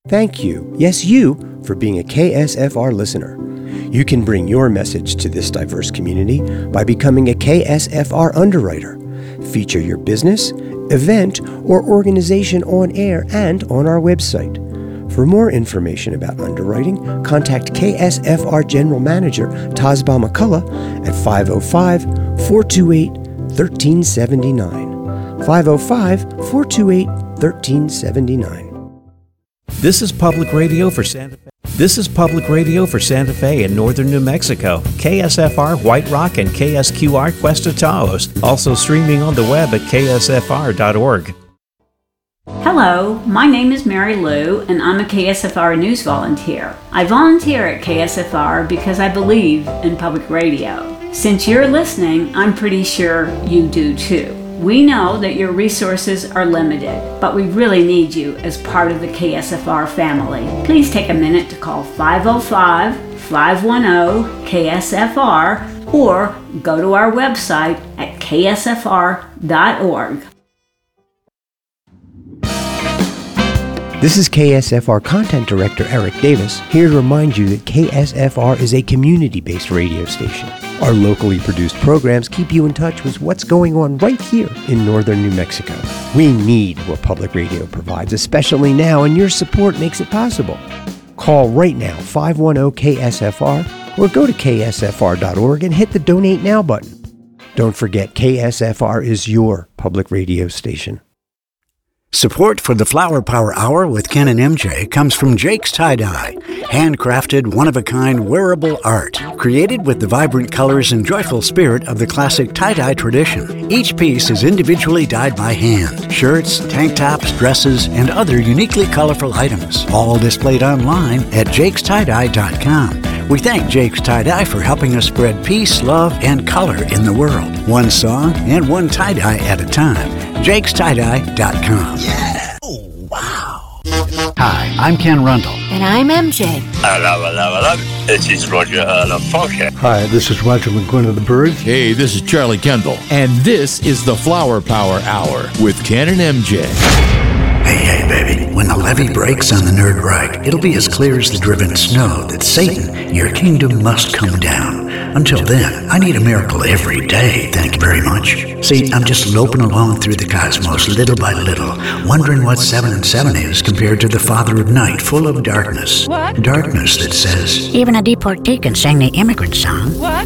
Thank you, yes you, for being a KSFR listener. You can bring your message to this diverse community by becoming a KSFR underwriter. Feature your business, event, or organization on air and on our website. For more information about underwriting, contact KSFR General Manager Tazba McCullough at 505-428-1379. 505-428-1379. This is public radio for Santa Fe. This is public radio for Santa Fe in northern New Mexico. KSFR White Rock and KSQR Cuesta Taos. Also streaming on the web at ksfr.org. Hello, my name is Mary Lou, and I'm a KSFR news volunteer. I volunteer at KSFR because I believe in public radio. Since you're listening, I'm pretty sure you do too. We know that your resources are limited, but we really need you as part of the KSFR family. Please take a minute to call 505-510-KSFR or go to our website at ksfr.org. This is KSFR Content Director Eric Davis, here to remind you that KSFR is a community-based radio station. Our locally produced programs keep you in touch with what's going on right here in northern New Mexico. We need what public radio provides, especially now, and your support makes it possible. Call right now, 510-KSFR, or go to ksfr.org and hit the Donate Now button. Don't forget, KSFR is your public radio station. Support for the Flower Power Hour with Ken and MJ comes from Jake's Tie-Dye, handcrafted, one-of-a-kind wearable art, created with the vibrant colors and joyful spirit of the classic tie-dye tradition. Each piece is individually dyed by hand. Shirts, tank tops, dresses, and other uniquely colorful items, all displayed online at jakestie-dye.com. We thank Jake's Tie-Dye for helping us spread peace, love, and color in the world. One song and one tie-dye at a time. jakestie-dye.com. Yeah! Oh, wow! Hi, I'm Ken Rundle. And I'm MJ. Hello. This is Roger LaFosse. Hi, this is Roger McGuinn of the Byrds. Hey, this is Charlie Kendall. And this is the Flower Power Hour with Ken and MJ. Hey, baby. When the levee breaks on the Nerd Reich, it'll be as clear as the driven snow that Satan, your kingdom must come down. Until then, I need a miracle every day, thank you very much. See, I'm just loping along through the cosmos little by little, wondering what 7 and 7 is compared to the Father of Night, full of darkness. What? Darkness that says, even a deportee can sing the immigrant song. What?